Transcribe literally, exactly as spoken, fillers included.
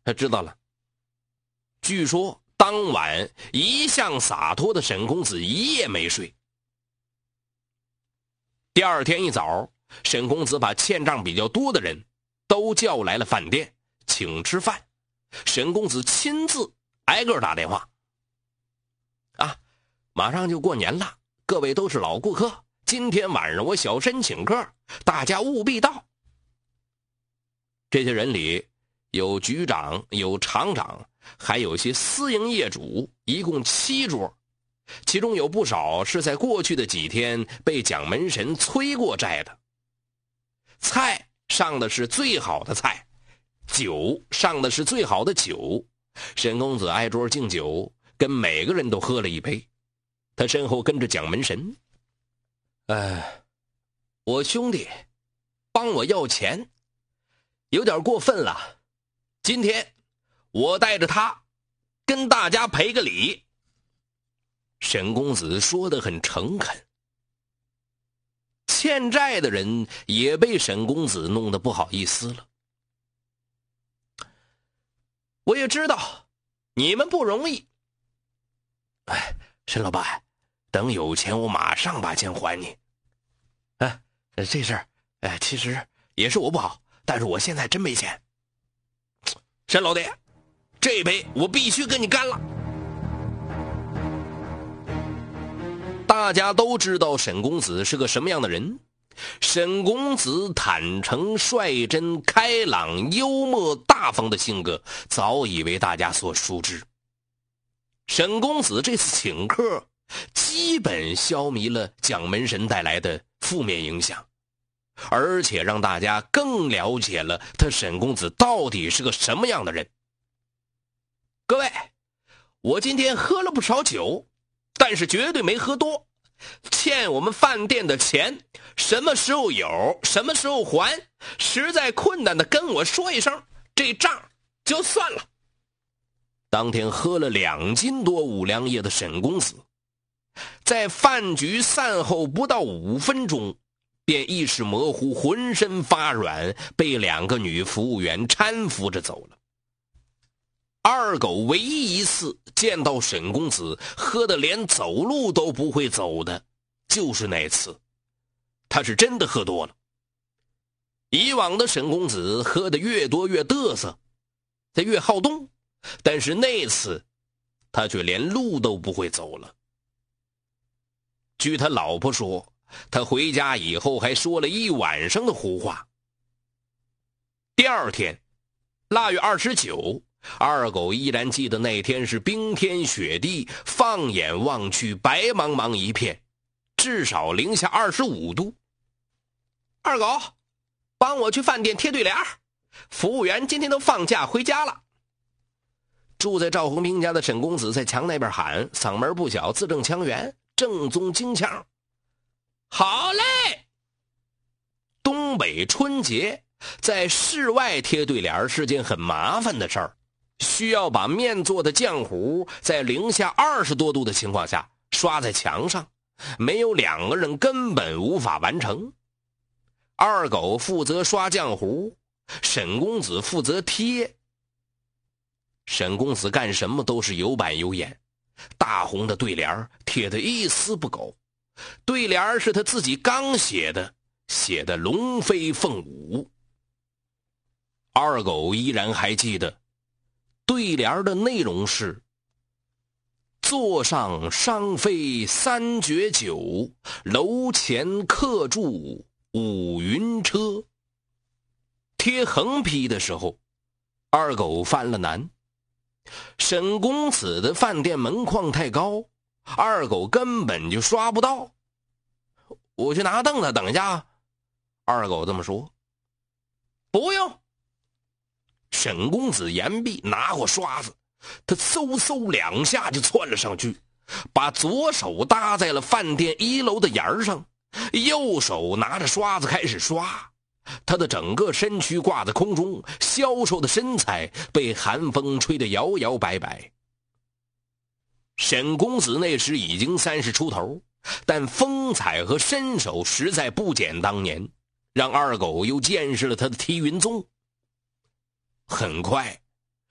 他知道了。据说当晚一向洒脱的沈公子一夜没睡。第二天一早，沈公子把欠账比较多的人都叫来了饭店，请吃饭。沈公子亲自挨个打电话。啊，马上就过年了，各位都是老顾客，今天晚上我小申请客，大家务必到。这些人里有局长，有厂长，还有些私营业主，一共七桌，其中有不少是在过去的几天被蒋门神催过债的。菜上的是最好的菜，酒上的是最好的酒。沈公子挨桌敬酒，跟每个人都喝了一杯。他身后跟着蒋门神。哎，我兄弟帮我要钱有点过分了，今天我带着他跟大家赔个礼。沈公子说得很诚恳。欠债的人也被沈公子弄得不好意思了。我也知道你们不容易。哎，沈老板，等有钱我马上把钱还你。哎，这事儿哎，其实也是我不好，但是我现在真没钱。沈老弟，这杯我必须跟你干了。大家都知道沈公子是个什么样的人。沈公子坦诚、率真、开朗、幽默、大方的性格早已为大家所熟知。沈公子这次请客基本消弭了蒋门神带来的负面影响，而且让大家更了解了他沈公子到底是个什么样的人。各位，我今天喝了不少酒，但是绝对没喝多。欠我们饭店的钱什么时候有什么时候还，实在困难的跟我说一声，这账就算了。当天喝了两斤多五粮液的沈公子，在饭局散后不到五分钟便意识模糊，浑身发软，被两个女服务员搀扶着走了。二狗唯一一次见到沈公子喝得连走路都不会走的，就是那次。他是真的喝多了。以往的沈公子喝得越多越嘚瑟，他越好动，但是那次他却连路都不会走了。据他老婆说，他回家以后还说了一晚上的胡话。第二天腊月二十九，二狗依然记得那天是冰天雪地，放眼望去白茫茫一片，至少零下二十五度。二狗，帮我去饭店贴对联，服务员今天都放假回家了。住在赵红兵家的沈公子在墙那边喊，嗓门不小，字正腔圆，正宗京腔。好嘞！东北春节在室外贴对联是件很麻烦的事儿，需要把面做的浆糊在零下二十多度的情况下刷在墙上，没有两个人根本无法完成。二狗负责刷浆糊，沈公子负责贴。沈公子干什么都是有板有眼，大红的对联贴得一丝不苟。对联是他自己刚写的，写的龙飞凤舞。二狗依然还记得对联的内容是：座上商飞三绝酒，楼前客住五云车。贴横批的时候，二狗犯了难。沈公子的饭店门框太高，二狗根本就刷不到。我去拿凳子等一下。二狗这么说。不用。沈公子言毕，拿过刷子，他嗖嗖两下就窜了上去，把左手搭在了饭店一楼的沿上，右手拿着刷子开始刷。他的整个身躯挂在空中，消瘦的身材被寒风吹得摇摇摆摆。沈公子那时已经三十出头，但风采和身手实在不减当年，让二狗又见识了他的踢云宗。很快